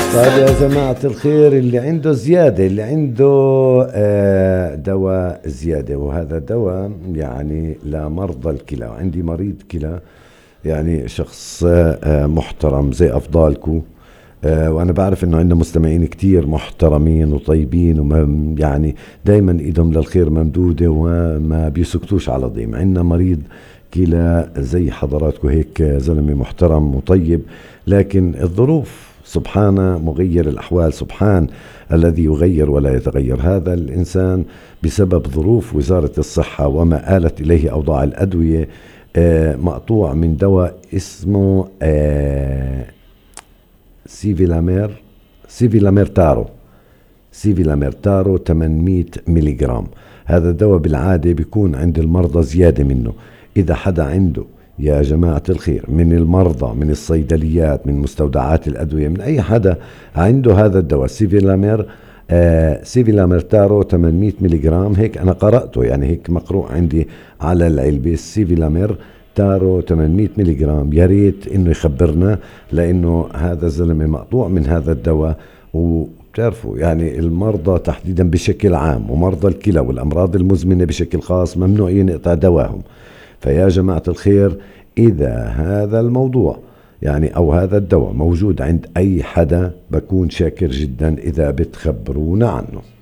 طيب يا جماعة الخير، اللي عنده زيادة، اللي عنده دواء زيادة، وهذا دواء يعني لمرضى الكلى. عندي مريض كلى، يعني شخص محترم زي أفضالكم. وأنا بعرف إنه عندنا مستمعين كتير محترمين وطيبين، وما يعني دايما إيدهم للخير ممدودة وما بيسكتوش على ضيم. عندنا مريض كلى زي حضراتكم هيك، زلمة محترم وطيب، لكن الظروف سبحانه مغير الأحوال، سبحان الذي يغير ولا يتغير. هذا الإنسان بسبب ظروف وزارة الصحة وما آلت إليه أوضاع الأدوية مقطوع من دواء اسمه سيفيلامير تارو 800 ملغرام. هذا الدواء بالعادة بيكون عند المرضى زيادة منه. إذا حدا عنده يا جماعة الخير من المرضى، من الصيدليات، من مستودعات الأدوية، من أي حدا عنده هذا الدواء سيفيلامير تارو 800 ملغرام، هيك أنا قرأته، يعني هيك مقروء عندي على العلبة، سيفيلامير تارو 800 ملغرام. يا ريت إنه يخبرنا، لأنه هذا الزلمة مقطوع من هذا الدواء. وبتعرفوا يعني المرضى تحديدا بشكل عام، ومرضى الكلى والأمراض المزمنة بشكل خاص، ممنوع ينقطع دواهم. فيا جماعة الخير، إذا هذا الموضوع يعني أو هذا الدواء موجود عند أي حدا، بكون شاكر جدا إذا بتخبرونا عنه.